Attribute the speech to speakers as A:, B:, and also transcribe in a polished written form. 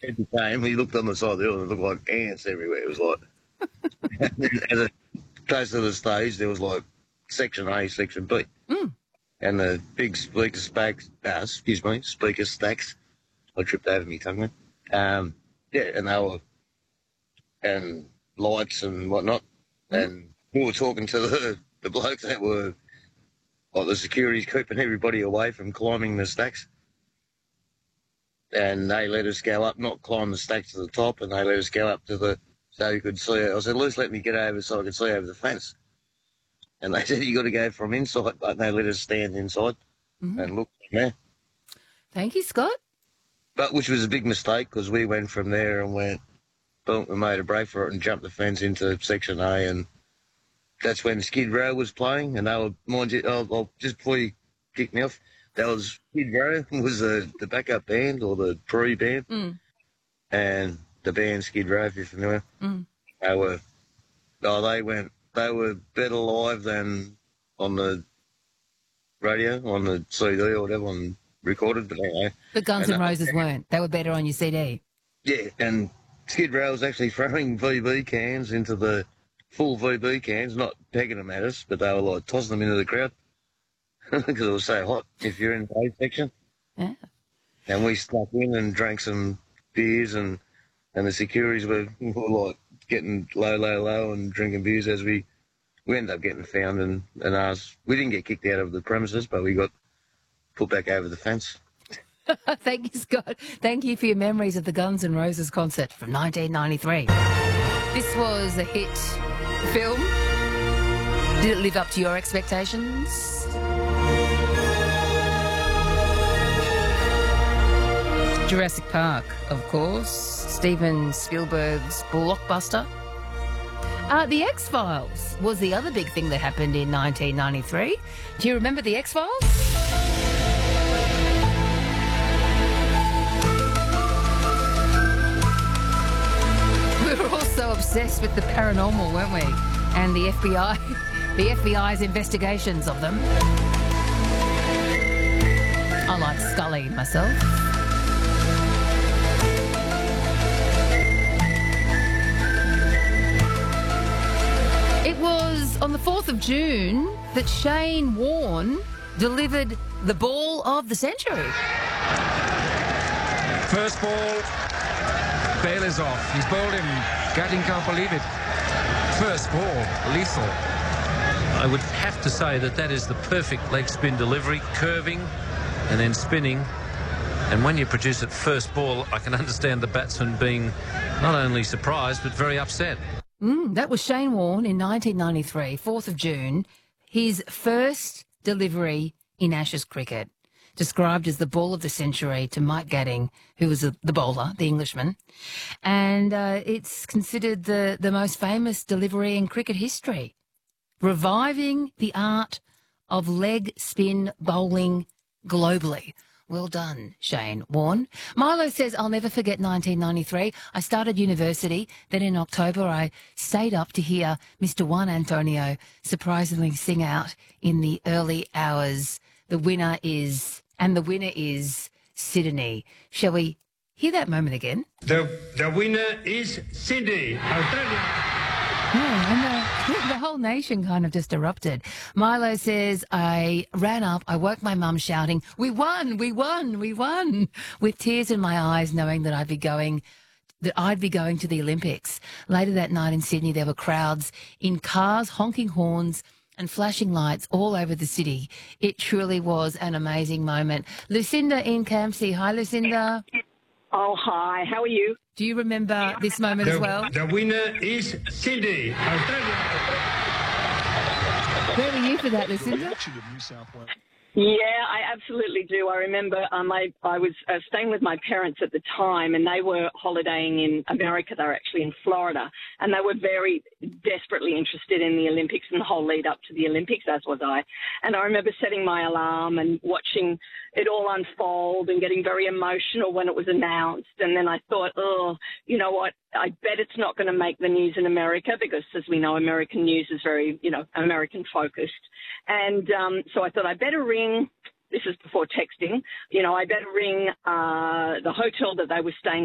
A: He came, he looked on the side of the hill and it looked like ants everywhere. It was like, as it close to the stage, there was like Section A, Section B. And the big speaker stacks. I tripped over me tongue then. And they were, and lights and whatnot. And we were talking to the blokes that were, like the security's keeping everybody away from climbing the stacks. And they let us go up, not climb the stacks to the top, and they let us go up to so you could see it. I said, at least let me get over so I could see over the fence. And they said, you got to go from inside, but they let us stand inside and look from there.
B: Thank you, Scott.
A: But which was a big mistake because we went from there and boom, we made a break for it and jumped the fence into Section A, and that's when Skid Row was playing, and they were, mind you, just before you kick me off, that was Skid Row was the backup band or the pre-band, and the band Skid Row, if you're familiar, they were better live than on the radio, on the CD or whatever, on recorded, but anyway.
B: But Guns N' Roses weren't. They were better on your CD.
A: Yeah, and Skid Row was actually throwing VB cans into the full VB cans, not pegging them at us, but they were like tossing them into the crowd because it was so hot if you're in the A section.
B: Yeah.
A: And we stuck in and drank some beers, and the securities were like getting low and drinking beers as we ended up getting found and asked. We didn't get kicked out of the premises, but we got put back over the fence.
B: Thank you, Scott. Thank you for your memories of the Guns N' Roses concert from 1993. This was a hit film. Did it live up to your expectations? Jurassic Park, of course. Steven Spielberg's blockbuster. The X-Files was the other big thing that happened in 1993. Do you remember the X-Files? We were all so obsessed with the paranormal, weren't we? And the FBI's investigations of them. I like Scully myself. It was on the 4th of June that Shane Warne delivered the ball of the century.
C: First ball, Bale is off. He's bowled him. Gatting can't believe it. First ball, lethal.
D: I would have to say that is the perfect leg spin delivery, curving and then spinning. And when you produce it first ball, I can understand the batsman being not only surprised but very upset.
B: That was Shane Warne in 1993, 4th of June, his first delivery in Ashes cricket, described as the ball of the century to Mike Gatting, who was the bowler, the Englishman. And it's considered the most famous delivery in cricket history, reviving the art of leg spin bowling globally. Well done, Shane Warne. Milo says, I'll never forget 1993. I started university. Then in October, I stayed up to hear Mr. Juan Antonio surprisingly sing out in the early hours. The winner is Sydney. Shall we hear that moment again?
E: The winner is Sydney, Australia.
B: Yeah, and the whole nation kind of just erupted. Milo says, I ran up, I woke my mum shouting, we won, we won, we won, with tears in my eyes, knowing that I'd be going to the Olympics. Later that night in Sydney, there were crowds in cars, honking horns and flashing lights all over the city. It truly was an amazing moment. Lucinda in Campsie. Hi, Lucinda.
F: Oh, hi. How are you?
B: Do you remember this moment as well?
E: The winner is Sydney, Australia.
B: Where were you for that, Lucinda?
F: Yeah, I absolutely do. I remember I was staying with my parents at the time, and they were holidaying in America. They were actually in Florida, and they were very desperately interested in the Olympics and the whole lead up to the Olympics, as was I. And I remember setting my alarm and watching it all unfold and getting very emotional when it was announced. And then I thought, oh, you know what? I bet it's not going to make the news in America because, as we know, American news is very, American focused. And so I thought I better ring. This is before texting. I better ring the hotel that they were staying